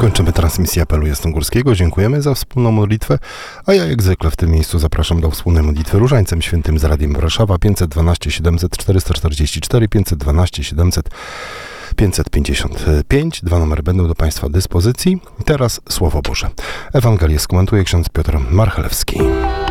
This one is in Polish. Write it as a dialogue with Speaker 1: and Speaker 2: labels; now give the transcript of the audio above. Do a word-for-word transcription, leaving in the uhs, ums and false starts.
Speaker 1: Kończymy transmisję apelu Jasnogórskiego. Dziękujemy za wspólną modlitwę, a ja jak zwykle w tym miejscu zapraszam do wspólnej modlitwy Różańcem Świętym z Radiem Warszawa pięćset dwanaście siedemset czterysta czterdzieści cztery, pięćset dwanaście siedemset pięćset pięćdziesiąt pięć. Dwa numery będą do Państwa dyspozycji. Teraz Słowo Boże. Ewangelię skomentuje ksiądz Piotr Marchelewski.